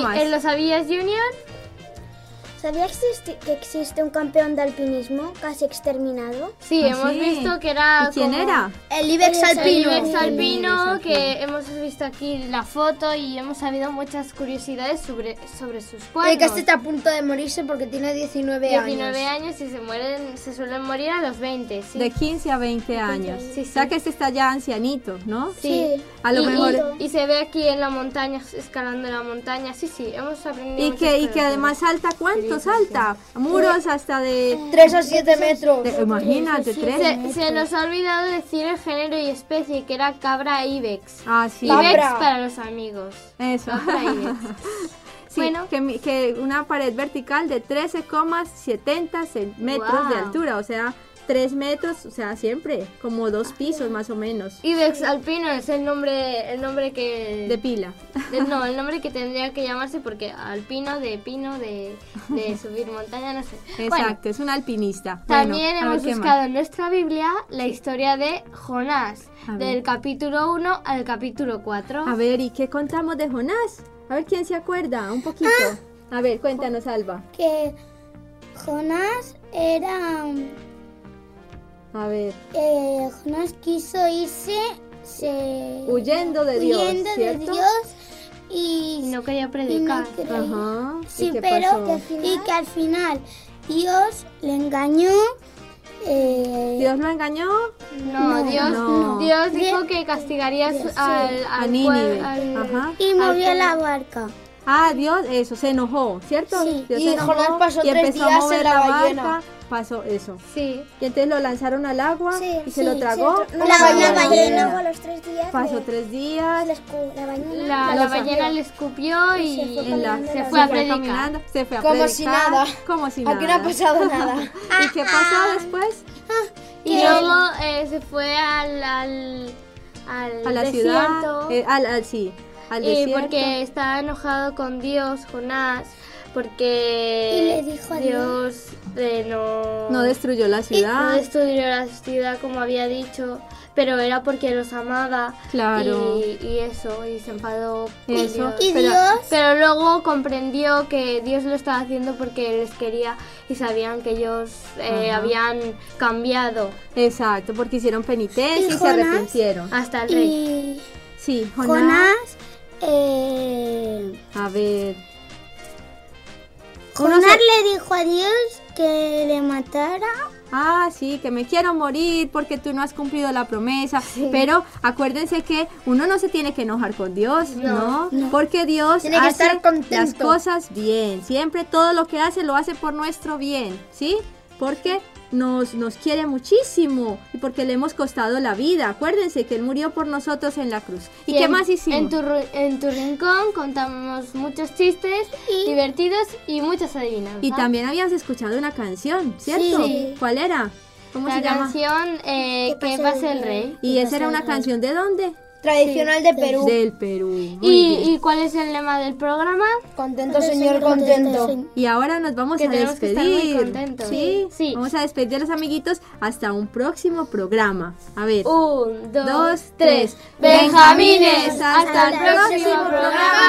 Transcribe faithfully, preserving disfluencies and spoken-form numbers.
más? ¿En ¿Lo sabías, Junior? ¿Sabías existe- que existe un campeón de alpinismo casi exterminado? Sí, ¿Ah, hemos sí? visto que era ¿Y quién como era? El Ibex El alpino. el Ibex alpino, Ibex que alpino. hemos visto aquí la foto y hemos sabido muchas curiosidades sobre, sobre sus El que cuernos. este está a punto de morirse porque tiene diecinueve, diecinueve años. años y se mueren, se suelen morir a los veinte, sí. De quince a veinte años. Sí, O sea sí. que este está ya ancianito, ¿no? Sí. A lo y, mejor... y, y se ve aquí en la montaña, escalando la montaña. Sí, sí, hemos aprendido Y muchas que, y cosas que además sobre- salta, ¿cuánto Sí, sí, sí. salta? Muros hasta de... tres a siete metros. de- imagínate, sí, tres. Se, se nos ha olvidado decir el género y especie, que era cabra ibex. Ah, sí. Cabra. Ibex para los amigos. Eso. Cabra ibex. Sí, Bueno. que, mi- que una pared vertical de trece coma setenta metros de Wow. altura, o sea, tres metros, o sea, siempre, como dos pisos más o menos, Ibex alpino es el nombre, el nombre que... de pila. de- no, el nombre que tendría que llamarse porque alpino, de pino, de, de subir montaña, no sé. Bueno, Exacto, es un alpinista. también Bueno, a ver hemos qué más. buscado en nuestra Biblia la historia de Jonás, A ver. del capítulo uno al capítulo cuatro. A ver, ¿y qué contamos de Jonás? A ver quién se acuerda, un poquito. A ver, cuéntanos, Alba. Que Jonás era... A ver, Eh, Jonás quiso irse se, Huyendo de Dios, huyendo de ¿cierto? Dios y, Y no quería y no predicar. creía. ajá. Sí, ¿Y qué pero pasó? y que al final Dios le engañó. eh, ¿Dios lo engañó? No, No, Dios, no. Dios dijo que castigaría Dios, sí. al, A al Nínive. pueblo- al- Ajá. y al movió pueblo. la barca. Ah, Dios, eso, se enojó, ¿cierto? Sí. Dios Y se enojó Jonás pasó y tres empezó a días mover en la la ballena. barca, pasó eso. Sí. Y entonces lo lanzaron al agua Sí, y se sí, lo tragó. se- no, La la, ballena. la ballena luego a los tres días Pasó le- tres días. le escu- la ballena La, la la escupió. ballena le escupió y, Y se fue En la- caminando se la fue a se fue predicar. caminando, se fue a Como predicar, si nada. Como si Aquí no nada. ha pasado nada. ¿Y qué pasó después? Y luego eh, se fue al, al, al A la desierto. ciudad. eh, al, al- sí, al y desierto. porque estaba enojado con Dios, Jonás, porque Y le dijo a Dios eh, no, No destruyó la no ciudad. destruyó la ciudad como había dicho, pero era porque los amaba. Claro. Y, y eso, y se enfadó con Eso. Dios. Y Pero- Dios Pero luego comprendió que Dios lo estaba haciendo porque les quería y sabían que ellos eh, Ajá. habían cambiado Exacto, porque hicieron penitencia y, ¿Y se Jonás? arrepintieron. hasta el rey. y Sí, Jonás. Jonás eh, A ver. Jonás le dijo a Dios que le matara. Ah, sí, que me quiero morir porque tú no has cumplido la promesa. Pero acuérdense que uno no se tiene que enojar con Dios, ¿no? no. Porque Dios Tiene que hace estar contento. las cosas bien. Siempre todo lo que hace lo hace por nuestro bien, ¿sí? Porque nos, nos quiere muchísimo y porque le hemos costado la vida. Acuérdense que Él murió por nosotros en la cruz. ¿Y, qué en- más hicimos? En tu, ru- en tu rincón contamos muchos chistes Y- divertidos y muchas adivinanzas. Y también habías escuchado una canción, ¿cierto? Sí. ¿Cuál era? ¿Cómo la se llama? canción eh, Que Que pase pase el el rey. Y esa era una canción ¿de dónde? Tradicional de Perú. Del Perú. Muy ¿Y, bien. ¿Y cuál es el lema del programa? Contento, señor, contento. Y ahora nos vamos Que a tenemos que estar muy despedir. contentos. ¿Sí? Sí. Vamos a despedir a los amiguitos hasta un próximo programa. A ver. Un, dos, Dos, tres. tres. Benjamines, Hasta hasta el el próximo próximo programa.